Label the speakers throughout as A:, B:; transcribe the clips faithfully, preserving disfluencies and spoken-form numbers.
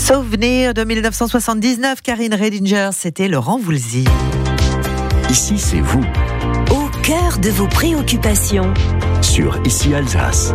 A: Souvenir de mille neuf cent soixante-dix-neuf, Karine Redinger, c'était Laurent Voulzy.
B: Ici, c'est vous.
C: Au cœur de vos préoccupations.
B: Sur Ici Alsace.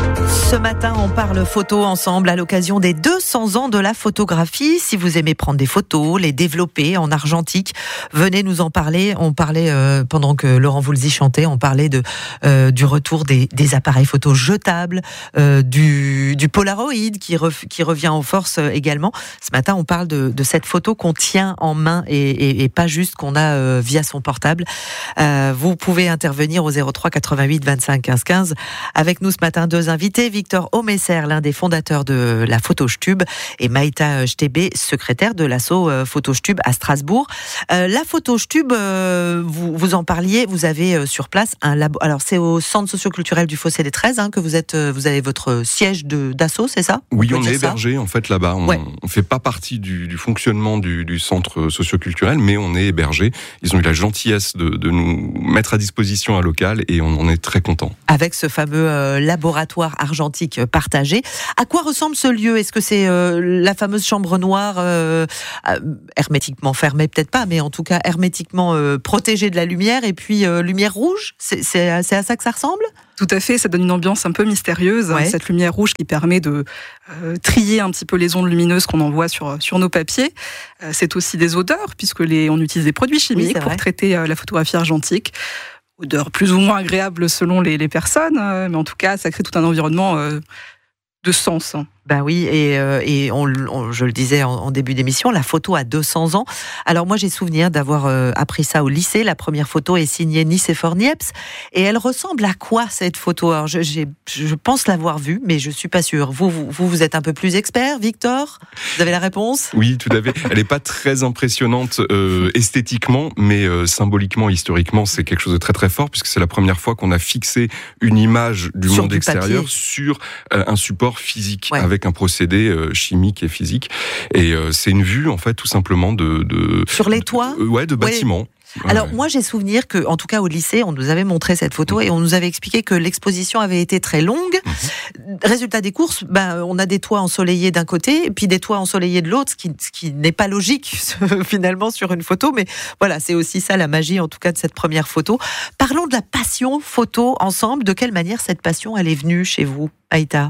A: Ce matin, on parle photo ensemble à l'occasion des deux cents ans de la photographie. Si vous aimez prendre des photos, les développer en argentique, venez nous en parler. On parlait, euh, pendant que Laurent Voulzy chantait, on parlait de, euh, du retour des, des appareils photos jetables, euh, du, du Polaroid qui, ref, qui revient en force également. Ce matin, on parle de, de cette photo qu'on tient en main et, et, et pas juste qu'on a euh, via son portable. Euh, vous pouvez intervenir au zéro trois quatre-vingt-huit vingt-cinq quinze quinze. Avec nous ce matin, deux invités. Victor Omesser, l'un des fondateurs de la Photostube, et Maïta Chtébé, secrétaire de l'asso Photostube à Strasbourg. Euh, la Photostube, euh, vous, vous en parliez, vous avez euh, sur place un labo. Alors, c'est au centre socioculturel du Fossé des treize hein, que vous êtes, euh, vous avez votre siège de, d'asso, c'est ça?
D: Oui, on, on est hébergé en fait là-bas. On
A: ouais.
D: ne fait pas partie du, du fonctionnement du, du centre socioculturel, mais on est hébergé. Ils ont eu la gentillesse de, de nous mettre à disposition un local et on en est très content.
A: Avec ce fameux euh, laboratoire argentique partagé. À quoi ressemble ce lieu? Est-ce que c'est euh, la fameuse chambre noire euh, euh, hermétiquement fermée, peut-être pas, mais en tout cas hermétiquement euh, protégée de la lumière et puis euh, lumière rouge? C'est, c'est, c'est à ça que ça ressemble?
E: Tout à fait, ça donne une ambiance un peu mystérieuse, ouais. hein, cette lumière rouge qui permet de euh, trier un petit peu les ondes lumineuses qu'on envoie sur, sur nos papiers. Euh, c'est aussi des odeurs, puisque les, on utilise des produits chimiques oui, pour traiter euh, la photographie argentique. Odeurs plus ou moins agréables selon les, les personnes, euh, mais en tout cas, ça crée tout un environnement euh, de sens. Hein.
A: Ben oui, et, euh, et on, on, je le disais en, en début d'émission, la photo a deux cents ans. Alors moi, j'ai souvenir d'avoir euh, appris ça au lycée. La première photo est signée Nicéphore Niepce. Et elle ressemble à quoi, cette photo? Alors, je, j'ai, je pense l'avoir vue, mais je suis pas sûre. Vous, vous, vous êtes un peu plus expert, Victor? Vous avez la réponse?
D: Oui, tout à fait. Elle n'est pas très impressionnante euh, esthétiquement, mais euh, symboliquement, historiquement, c'est quelque chose de très très fort, puisque c'est la première fois qu'on a fixé une image du
A: sur
D: monde
A: du
D: extérieur
A: papier. sur
D: euh, un support physique, ouais. avec un procédé euh, chimique et physique. Et euh, c'est une vue, en fait, tout simplement de... de
A: sur les toits
D: de, Ouais, de bâtiments. Ouais.
A: Alors moi j'ai souvenir que, en tout cas au lycée, on nous avait montré cette photo et on nous avait expliqué que l'exposition avait été très longue. Mmh. Résultat des courses, ben on a des toits ensoleillés d'un côté et puis des toits ensoleillés de l'autre, ce qui, ce qui n'est pas logique finalement sur une photo, mais voilà, c'est aussi ça la magie en tout cas de cette première photo. Parlons de la passion photo ensemble. De quelle manière cette passion elle est venue chez vous, Maïta?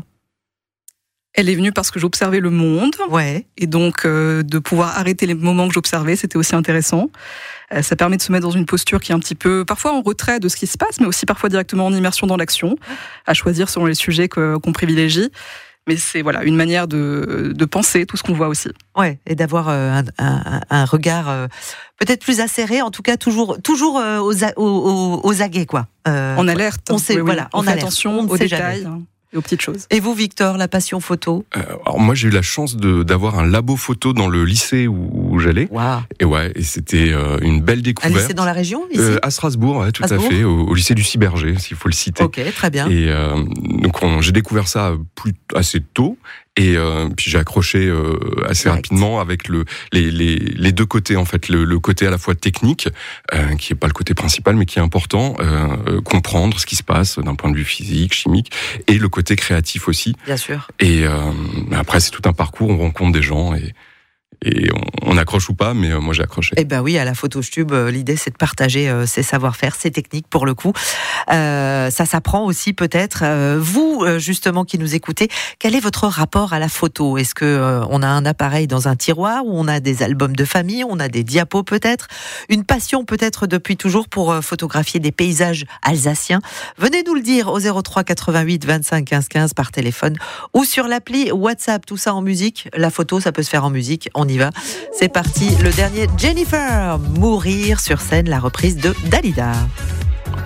E: Elle est venue parce que j'observais le monde,
A: ouais.
E: et donc euh, de pouvoir arrêter les moments que j'observais, c'était aussi intéressant. Euh, ça permet de se mettre dans une posture qui est un petit peu, parfois en retrait de ce qui se passe, mais aussi parfois directement en immersion dans l'action, à choisir selon les sujets que, qu'on privilégie. Mais c'est voilà une manière de, de penser tout ce qu'on voit aussi.
A: Ouais, et d'avoir euh, un, un, un regard euh, peut-être plus acéré, en tout cas toujours toujours euh, aux, aux, aux aguets quoi. Euh,
E: en alerte.
A: On sait,
E: oui,
A: voilà,
E: oui. On
A: en
E: fait
A: alerte.
E: attention
A: on
E: aux
A: détails.
E: Jamais. Et aux petites choses.
A: Et vous, Victor, la passion photo?
D: euh, Alors moi, j'ai eu la chance de, d'avoir un labo photo dans le lycée où, où j'allais.
A: Wow.
D: Et ouais, et c'était euh, une belle découverte.
A: Un lycée dans la région, ici
D: euh, À Strasbourg, ouais, tout Strasbourg. à fait, au, au lycée du Ciberger, s'il faut le citer.
A: Ok, très bien.
D: Et euh, donc on, j'ai découvert ça plus assez tôt. Et euh, puis j'ai accroché euh, assez Direct. rapidement avec le les les les deux côtés en fait, le, le côté à la fois technique euh, qui est pas le côté principal mais qui est important, euh, comprendre ce qui se passe d'un point de vue physique, chimique, et le côté créatif aussi.
A: Bien sûr.
D: Et euh, après c'est tout un parcours, on rencontre des gens et Et on, on accroche ou pas, mais euh, moi j'ai accroché.
A: Eh ben oui, à la Photostube, euh, l'idée c'est de partager euh, ses savoir-faire, ses techniques pour le coup. Euh, ça s'apprend aussi peut-être. Euh, vous, euh, justement, qui nous écoutez, quel est votre rapport à la photo? Est-ce que euh, on a un appareil dans un tiroir, ou on a des albums de famille, on a des diapos peut-être, une passion peut-être depuis toujours pour euh, photographier des paysages alsaciens? Venez nous le dire au zéro trois quatre-vingt-huit vingt-cinq quinze quinze par téléphone ou sur l'appli WhatsApp. Tout ça en musique. La photo, ça peut se faire en musique. On y va. C'est parti, le dernier Jennifer, Mourir sur scène, la reprise de Dalida.